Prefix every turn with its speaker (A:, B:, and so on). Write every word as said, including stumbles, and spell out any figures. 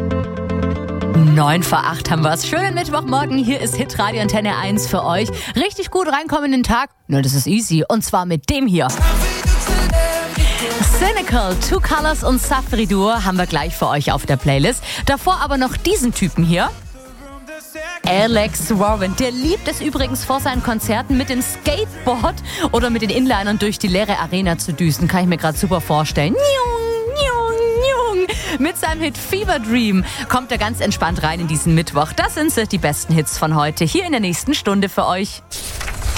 A: neun vor acht haben wir's. Schönen Mittwochmorgen. Hier ist Hitradio Antenne eins für euch. Richtig gut reinkommen in den Tag. Nur das ist easy. Und zwar mit dem hier. Cynical, Two Colors und Safri Duo haben wir gleich für euch auf der Playlist. Davor aber noch diesen Typen hier. Alex Warren, der liebt es übrigens vor seinen Konzerten mit dem Skateboard oder mit den Inlinern durch die leere Arena zu düsen. Kann ich mir gerade super vorstellen. Mit seinem Hit Fever Dream kommt er ganz entspannt rein in diesen Mittwoch. Das sind die besten Hits von heute hier in der nächsten Stunde für euch.